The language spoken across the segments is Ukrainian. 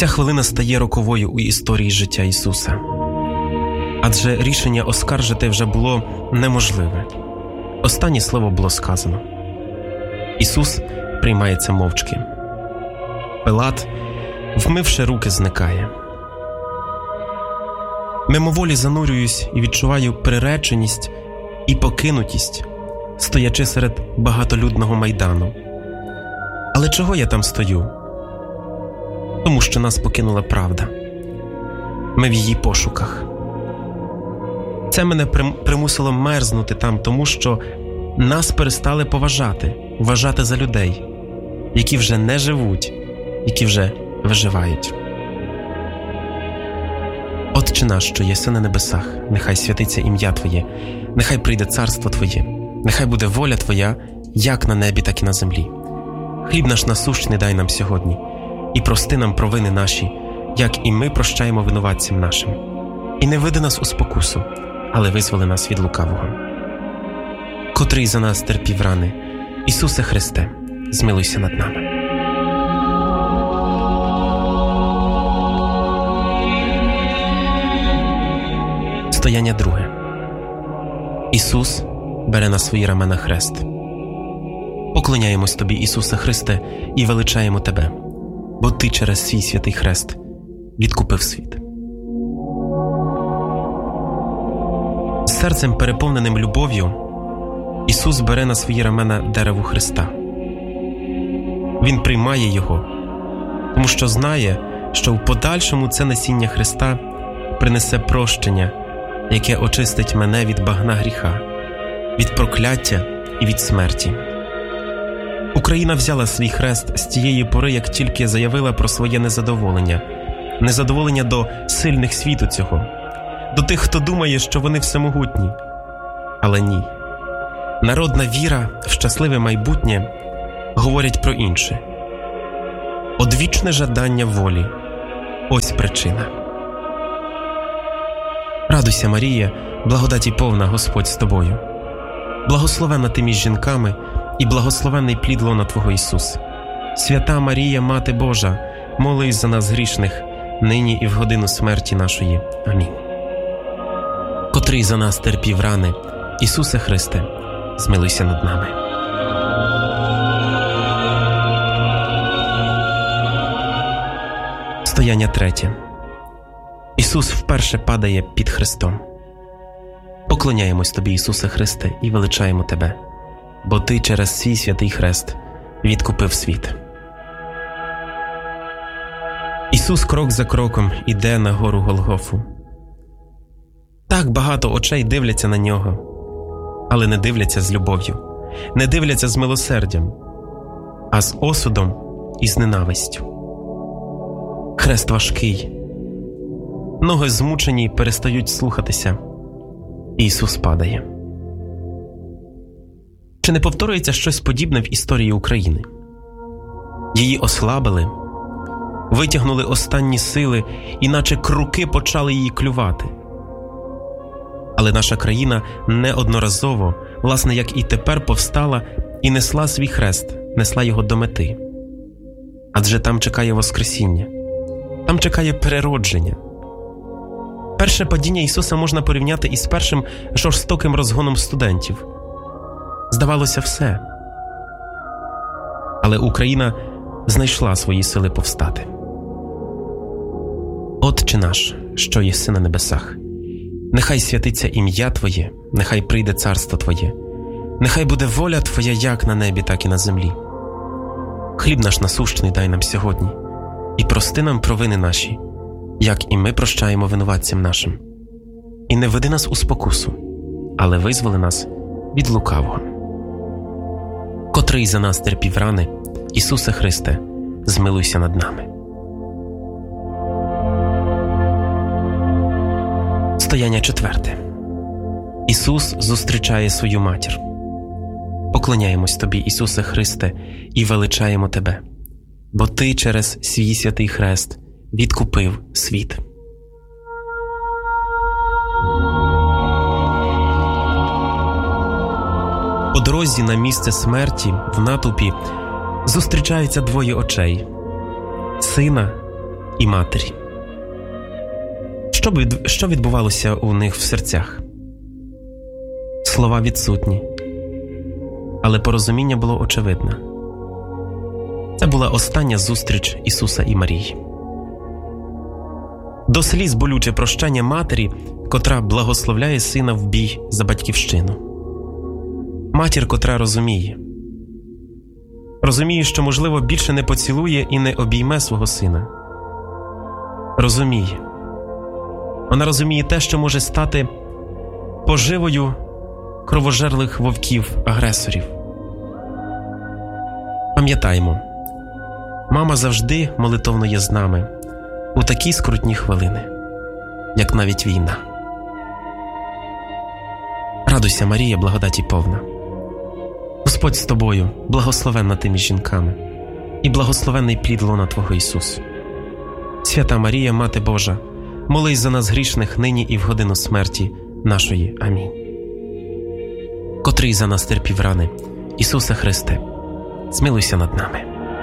Ця хвилина стає роковою у історії життя Ісуса. Адже рішення оскаржити вже було неможливе. Останнє слово було сказано. Ісус приймає це мовчки. Пилат, вмивши руки, зникає. Мимоволі занурююсь і відчуваю приреченість і покинутість, стоячи серед багатолюдного майдану. Але чого я там стою? Тому що нас покинула правда. Ми в її пошуках. Це мене примусило мерзнути там, тому що нас перестали вважати за людей, які вже не живуть, які вже виживають. Отче наш, що єси на небесах, нехай святиться ім'я Твоє, нехай прийде царство Твоє, нехай буде воля Твоя, як на небі, так і на землі. Хліб наш насущний дай нам сьогодні, і прости нам провини наші, як і ми прощаємо винуватцям нашим. І не веди нас у спокусу, але визволи нас від лукавого. Котрий за нас терпів рани, Ісусе Христе, змилуйся над нами. Стояння друге. Ісус бере на свої рамена хрест. Поклоняємось Тобі, Ісусе Христе, і величаємо Тебе, бо Ти через свій святий хрест відкупив світ. З серцем, переповненим любов'ю, Ісус бере на свої рамена дерево Христа. Він приймає його, тому що знає, що в подальшому це насіння Христа принесе прощення, яке очистить мене від багна гріха, від прокляття і від смерті. Україна взяла свій хрест з тієї пори, як тільки заявила про своє незадоволення до сильних світу цього, до тих, хто думає, що вони всемогутні. Але ні. Народна віра в щасливе майбутнє говорять про інше. Одвічне жадання волі – ось причина. Радуйся, Марія, благодаті повна, Господь з тобою. Благословенна ти між жінками, і благословенний плід лона Твого Ісус. Свята Марія, Мати Божа, молись за нас грішних, нині і в годину смерті нашої. Амінь. Котрий за нас терпів рани, Ісусе Христе, змилуйся над нами. Стояння третє. Ісус вперше падає під хрестом. Поклоняємось Тобі, Ісусе Христе, і величаємо Тебе, бо Ти через свій святий хрест відкупив світ. Ісус крок за кроком іде на гору Голгофу. Так багато очей дивляться на Нього, але не дивляться з любов'ю, не дивляться з милосердям, а з осудом і з ненавистю. Хрест важкий. Ноги змучені перестають слухатися. Ісус падає. Чи не повторюється щось подібне в історії України? Її ослабили, витягнули останні сили, і наче круки почали її клювати. Але наша країна неодноразово, власне, як і тепер, повстала і несла свій хрест, несла його до мети. Адже там чекає Воскресіння, там чекає переродження. Перше падіння Ісуса можна порівняти із першим жорстоким розгоном студентів. Здавалося, все. Але Україна знайшла свої сили повстати. Отче наш, що єси на небесах, нехай святиться ім'я Твоє, нехай прийде царство Твоє, нехай буде воля Твоя як на небі, так і на землі. Хліб наш насущний дай нам сьогодні, і прости нам провини наші, як і ми прощаємо винуватцям нашим. І не веди нас у спокусу, але визволи нас від лукавого. Котрий за нас терпів рани, Ісусе Христе, змилуйся над нами. Стояння четверте. Ісус зустрічає свою матір. Поклоняємось Тобі, Ісусе Христе, і величаємо Тебе, бо Ти через свій святий хрест відкупив світ. По дорозі на місце смерті в натовпі зустрічаються двоє очей – сина і матері. Що відбувалося у них в серцях? Слова відсутні, але порозуміння було очевидне. Це була остання зустріч Ісуса і Марії. До сліз болюче прощання матері, котра благословляє сина в бій за батьківщину. Матір, котра розуміє, що, можливо, більше не поцілує і не обійме свого сина. Розуміє. Вона розуміє те, що може стати поживою кровожерлих вовків-агресорів. Пам'ятаймо, мама завжди молитовно є з нами у такі скрутні хвилини, як навіть війна. Радуйся, Марія, благодаті повна. Господь з тобою, благословенна ти між жінками, і благословенний плід лона Твого Ісус. Свята Марія, Мати Божа, молись за нас грішних нині і в годину смерті нашої. Амінь. Котрий за нас терпів рани, Ісусе Христе, змилуйся над нами.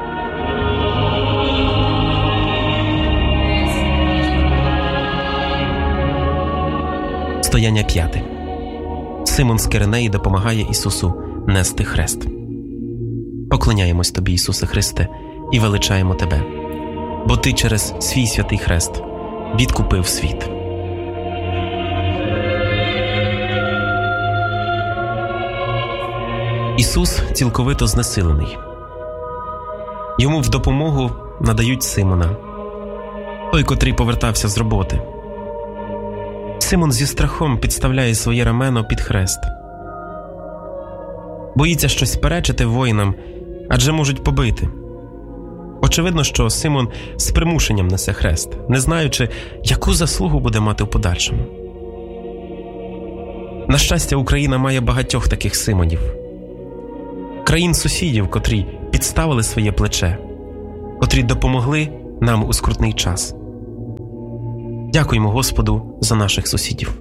Стояння 5. Симон з Киринеї допомагає Ісусу нести хрест. Поклоняємось Тобі, Ісусе Христе, і величаємо Тебе, бо Ти через свій святий хрест відкупив світ. Ісус цілковито знесилений. Йому в допомогу надають Симона, той, котрий повертався з роботи. Симон зі страхом підставляє своє рамено під хрест. Боїться щось перечити воїнам, адже можуть побити. Очевидно, що Симон з примушенням несе хрест, не знаючи, яку заслугу буде мати в подальшому. На щастя, Україна має багатьох таких Симонів. Країн-сусідів, котрі підставили своє плече, котрі допомогли нам у скрутний час. Дякуємо Господу за наших сусідів.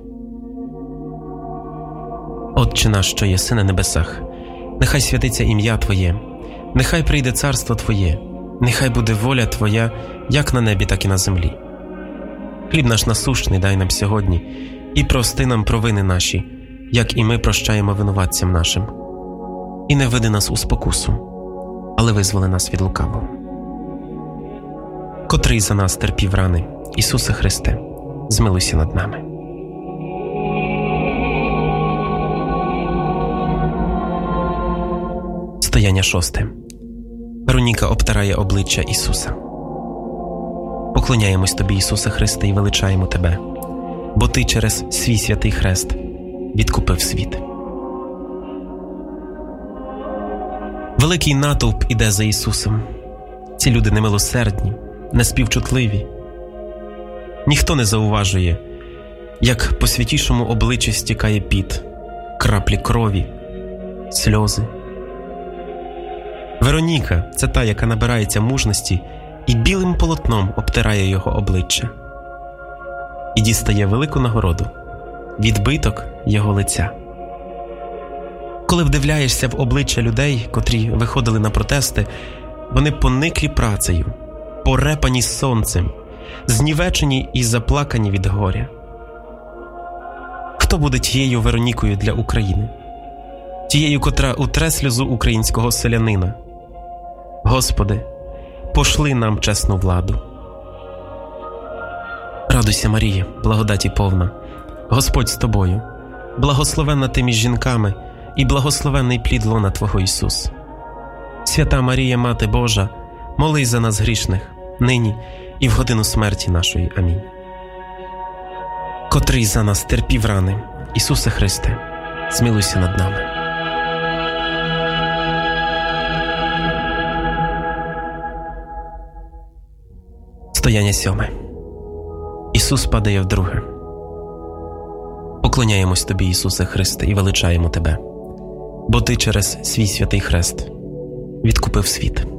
Отче наш, що єси на небесах, нехай святиться ім'я Твоє, нехай прийде царство Твоє, нехай буде воля Твоя, як на небі, так і на землі. Хліб наш насущний дай нам сьогодні, і прости нам провини наші, як і ми прощаємо винуватцям нашим. І не веди нас у спокусу, але визволи нас від лукавого. Котрий за нас терпів рани, Ісусе Христе, змилуйся над нами. Стояння 6. Вероніка обтирає обличчя Ісуса. Поклоняємось Тобі, Ісусе Христе, і величаємо Тебе, бо Ти через свій святий хрест відкупив світ. Великий натовп іде за Ісусом. Ці люди немилосердні, неспівчутливі. Ніхто не зауважує, як по святішому обличчі стікає піт, краплі крові, сльози. Вероніка – це та, яка набирається мужності і білим полотном обтирає його обличчя. І дістає велику нагороду – відбиток його лиця. Коли вдивляєшся в обличчя людей, котрі виходили на протести, вони пониклі працею, порепані сонцем, знівечені і заплакані від горя. Хто буде тією Веронікою для України? Тією, котра утре сльозу українського селянина? Господи, пошли нам чесну владу. Радуйся, Марія, благодаті повна, Господь з тобою, благословенна ти між жінками, і благословенний плід лона Твого Ісус. Свята Марія, Мати Божа, молись за нас грішних, нині і в годину смерті нашої. Амінь. Котрий за нас терпів рани, Ісусе Христе, змилуйся над нами. Стояння 7. Ісус падає вдруге. Поклоняємось Тобі, Ісусе Христе, і величаємо Тебе, бо Ти через свій святий хрест відкупив світ.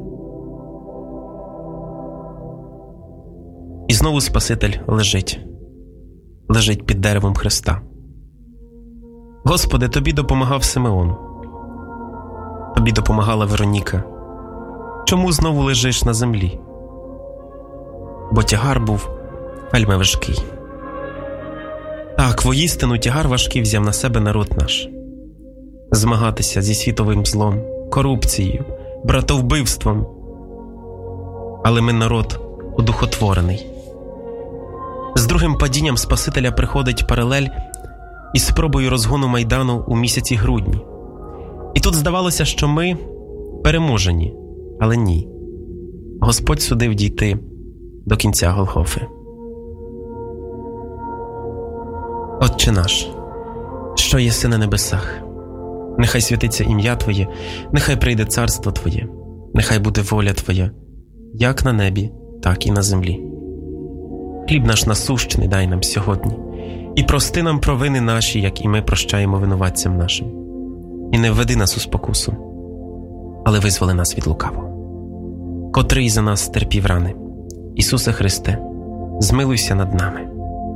І знову Спаситель лежить під деревом Христа. Господи, Тобі допомагав Симеон, Тобі допомагала Вероніка. Чому знову лежиш на землі? бо тягар був вельми важкий. Так, воістину тягар важкий взяв на себе народ наш. Змагатися зі світовим злом, корупцією, братовбивством. Але ми народ одухотворений. З другим падінням Спасителя приходить паралель із спробою розгону Майдану у місяці грудні. І тут здавалося, що ми переможені, але ні. Господь судив дійти до кінця Голгофи. Отче наш, що єси на небесах, нехай святиться ім'я Твоє, нехай прийде царство Твоє, нехай буде воля Твоя, як на небі, так і на землі. Хліб наш насущний дай нам сьогодні, і прости нам провини наші, як і ми прощаємо винуватцям нашим. І не введи нас у спокусу, але визволи нас від лукавого. Котрий за нас терпів рани. Ісусе Христе, змилуйся над нами.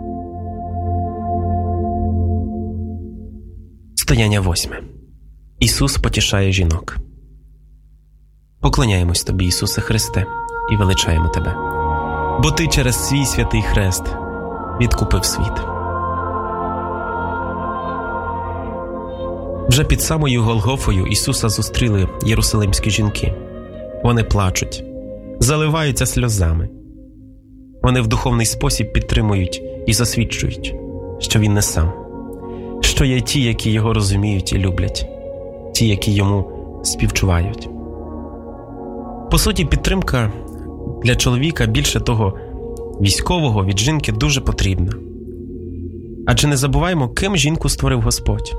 Стояння 8. Ісус потішає жінок. Поклоняємось Тобі, Ісусе Христе, і величаємо Тебе, бо Ти через свій святий хрест відкупив світ. Вже під самою Голгофою Ісуса зустріли єрусалимські жінки. Вони плачуть, заливаються сльозами. Вони в духовний спосіб підтримують і засвідчують, що Він не сам, що є ті, які Його розуміють і люблять, ті, які Йому співчувають. По суті, підтримка для чоловіка, більше того, військового, від жінки дуже потрібна. Адже не забуваємо, ким жінку створив Господь.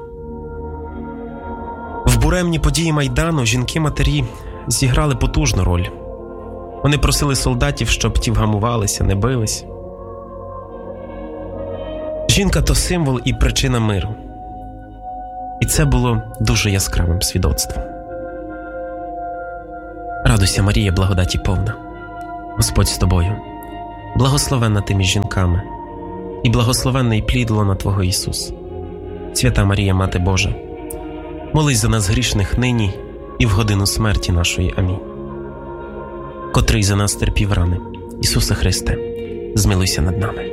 В буремні події Майдану жінки-матері зіграли потужну роль. Вони просили солдатів, щоб ті вгамувалися, не бились. Жінка – то символ і причина миру. І це було дуже яскравим свідоцтвом. Радуйся, Марія, благодаті повна. Господь з тобою. Благословенна ти між жінками, і благословенний плід лона Твого Ісус. Свята Марія, Мати Божа, молись за нас грішних нині і в годину смерті нашої. Амінь. Котрий за нас терпів рани. Ісусе Христе, змилуйся над нами.